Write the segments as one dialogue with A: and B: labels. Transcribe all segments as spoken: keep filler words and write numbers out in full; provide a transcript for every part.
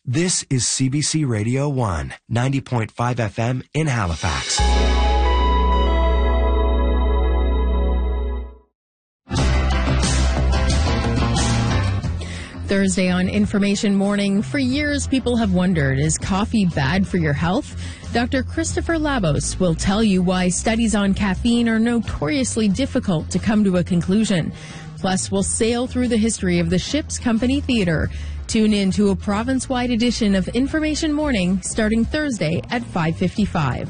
A: This is C B C Radio one, ninety point five F M in Halifax.
B: Thursday on Information Morning. For years, people have wondered, is coffee bad for your health? Doctor Christopher Labos will tell you why studies on caffeine are notoriously difficult to come to a conclusion. Plus, we'll sail through the history of the Ship's Company Theatre. Tune in to a province-wide edition of Information Morning starting Thursday at five fifty-five.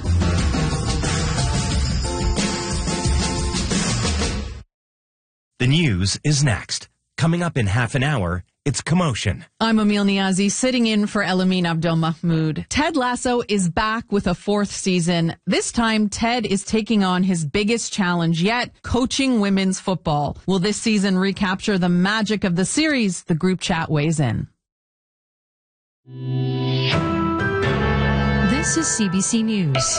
A: The news is next. Coming up in half an hour, it's Commotion.
C: I'm Emil Niazi, sitting in for Elamin Abdel Mahmoud. Ted Lasso is back with a fourth season. This time, Ted is taking on his biggest challenge yet, coaching women's football. Will this season recapture the magic of the series? The group chat weighs in.
D: This is C B C News.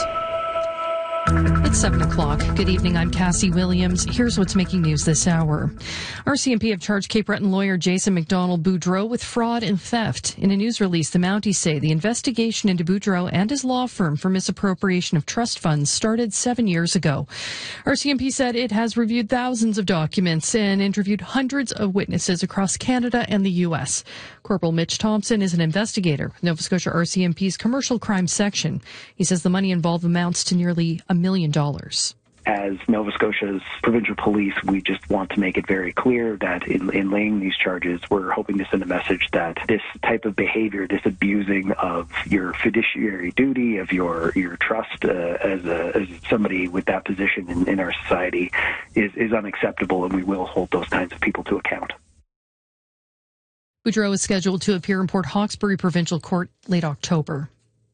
D: It's seven o'clock. Good evening. I'm Cassie Williams. Here's what's making news this hour. R C M P have charged Cape Breton lawyer Jason McDonald Boudreau with fraud and theft. In a news release, the Mounties say the investigation into Boudreau and his law firm for misappropriation of trust funds started seven years ago. R C M P said it has reviewed thousands of documents and interviewed hundreds of witnesses across Canada and the U S. Corporal Mitch Thompson is an investigator with Nova Scotia R C M P's commercial crime section. He says the money involved amounts to nearly a million dollars.
E: As Nova Scotia's provincial police, we just want to make it very clear that in, in laying these charges, we're hoping to send a message that this type of behavior, this abusing of your fiduciary duty, of your your trust uh, as, a, as somebody with that position in, in our society is, is unacceptable, and we will hold those kinds of people to account.
D: Boudreau is scheduled to appear in Port Hawkesbury Provincial Court late October.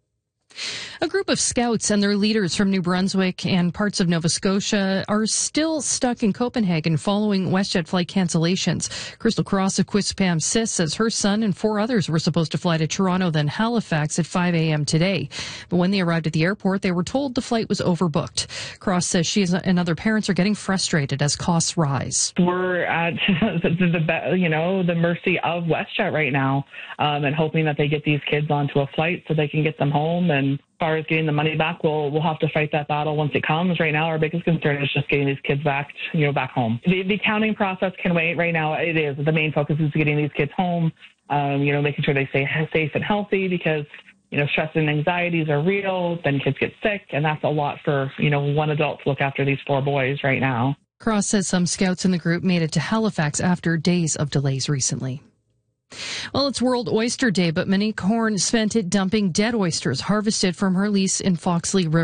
D: A group of scouts and their leaders from New Brunswick and parts of Nova Scotia are still stuck in Copenhagen following WestJet flight cancellations. Crystal Cross of Quispam Sis says her son and four others were supposed to fly to Toronto, then Halifax at five a.m. today. But when they arrived at the airport, they were told the flight was overbooked. Cross says she and other parents are getting frustrated as costs rise.
F: We're at the, the you know the mercy of WestJet right now, um, and hoping that they get these kids onto a flight so they can get them home. And as far as getting the money back, we'll we'll have to fight that battle once it comes. Right now, our biggest concern is just getting these kids back, you know, back home. The, the accounting process can wait. Right now, it is the main focus is getting these kids home. Um, you know, making sure they stay safe and healthy, because you know stress and anxieties are real. Then kids get sick, and that's a lot for you know one adult to look after these four boys right now.
D: Cross says some scouts in the group made it to Halifax after days of delays recently. Well, it's World Oyster Day, but Monique Horn spent it dumping dead oysters harvested from her lease in Foxley River.